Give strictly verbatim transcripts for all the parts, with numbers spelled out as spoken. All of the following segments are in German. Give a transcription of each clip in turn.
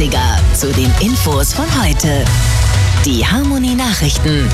dreißiger zu den Infos von heute. Die Harmony Nachrichten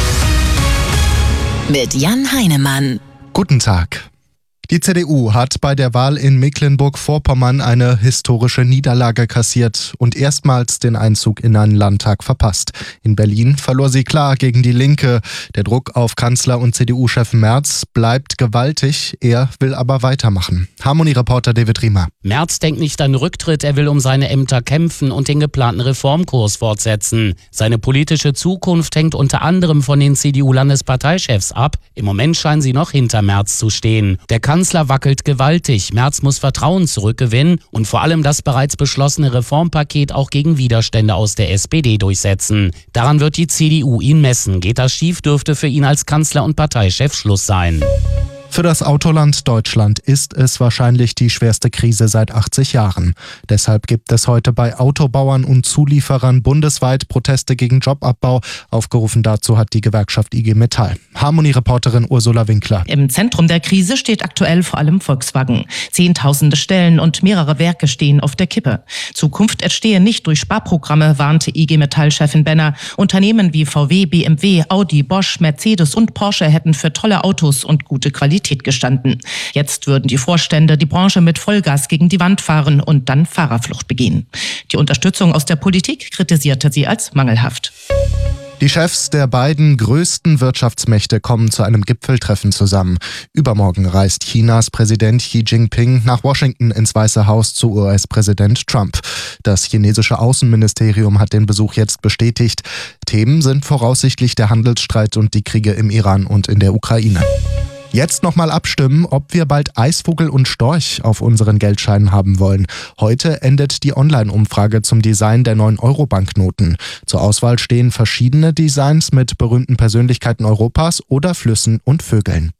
mit Jan Heinemann. Guten Tag. Die C D U hat bei der Wahl in Mecklenburg-Vorpommern eine historische Niederlage kassiert und erstmals den Einzug in einen Landtag verpasst. In Berlin verlor sie klar gegen die Linke. Der Druck auf Kanzler und C D U-Chef Merz bleibt gewaltig. Er will aber weitermachen. Harmony-Reporter David Riemer. Merz denkt nicht an Rücktritt, er will um seine Ämter kämpfen und den geplanten Reformkurs fortsetzen. Seine politische Zukunft hängt unter anderem von den C D U-Landesparteichefs ab. Im Moment scheinen sie noch hinter Merz zu stehen. Der Kanzler wackelt gewaltig. Merz muss Vertrauen zurückgewinnen und vor allem das bereits beschlossene Reformpaket auch gegen Widerstände aus der S P D durchsetzen. Daran wird die C D U ihn messen. Geht das schief, dürfte für ihn als Kanzler und Parteichef Schluss sein. Für das Autoland Deutschland ist es wahrscheinlich die schwerste Krise seit achtzig Jahren. Deshalb gibt es heute bei Autobauern und Zulieferern bundesweit Proteste gegen Jobabbau. Aufgerufen dazu hat die Gewerkschaft I G Metall. Harmony-Reporterin Ursula Winkler. Im Zentrum der Krise steht aktuell vor allem Volkswagen. Zehntausende Stellen und mehrere Werke stehen auf der Kippe. Zukunft entstehe nicht durch Sparprogramme, warnte I G Metall-Chefin Benner. Unternehmen wie V W, B M W, Audi, Bosch, Mercedes und Porsche hätten für tolle Autos und gute Qualität gestanden. Jetzt würden die Vorstände die Branche mit Vollgas gegen die Wand fahren und dann Fahrerflucht begehen. Die Unterstützung aus der Politik kritisierte sie als mangelhaft. Die Chefs der beiden größten Wirtschaftsmächte kommen zu einem Gipfeltreffen zusammen. Übermorgen reist Chinas Präsident Xi Jinping nach Washington ins Weiße Haus zu U S-Präsident Trump. Das chinesische Außenministerium hat den Besuch jetzt bestätigt. Themen sind voraussichtlich der Handelsstreit und die Kriege im Iran und in der Ukraine. Jetzt nochmal abstimmen, ob wir bald Eisvogel und Storch auf unseren Geldscheinen haben wollen. Heute endet die Online-Umfrage zum Design der neuen Euro-Banknoten. Zur Auswahl stehen verschiedene Designs mit berühmten Persönlichkeiten Europas oder Flüssen und Vögeln.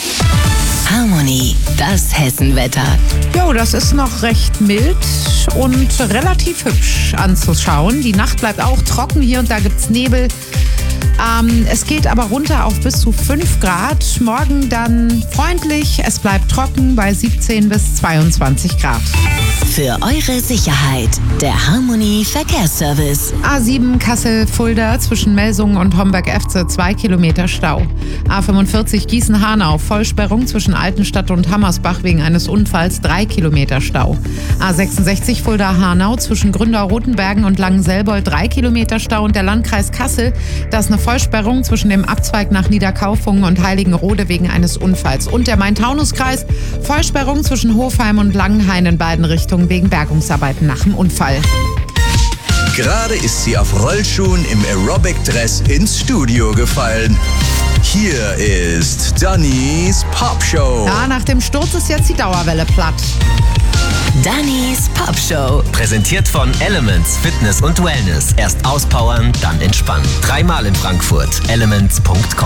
Harmony, das Hessenwetter. Jo, das ist noch recht mild und relativ hübsch anzuschauen. Die Nacht bleibt auch trocken, hier und da gibt's Nebel. Ähm, es geht aber runter auf bis zu fünf Grad. Morgen dann freundlich, es bleibt trocken bei siebzehn bis zweiundzwanzig Grad. Für eure Sicherheit, der Harmony Verkehrsservice. A sieben Kassel-Fulda zwischen Melsungen und Homberg-Efze, zwei Kilometer Stau. A fünfundvierzig Gießen-Hanau, Vollsperrung zwischen Altenstadt und Hammersbach wegen eines Unfalls, drei Kilometer Stau. A sechsundsechzig Fulda-Hanau zwischen Gründau-Rotenbergen und Langenselbold, drei Kilometer Stau. Und der Landkreis Kassel, da ist eine Vollsperrung zwischen dem Abzweig nach Niederkaufungen und Heiligenrode wegen eines Unfalls. Und der Main-Taunus-Kreis, Vollsperrung zwischen Hofheim und Langenhain in beiden Richtungen wegen Bergungsarbeiten nach dem Unfall. Gerade ist sie auf Rollschuhen im Aerobic-Dress ins Studio gefallen. Hier ist Dannys Popshow. Ja, nach dem Sturz ist jetzt die Dauerwelle platt. Dannys Popshow. Präsentiert von Elements Fitness und Wellness. Erst auspowern, dann entspannen. Dreimal in Frankfurt. elements punkt com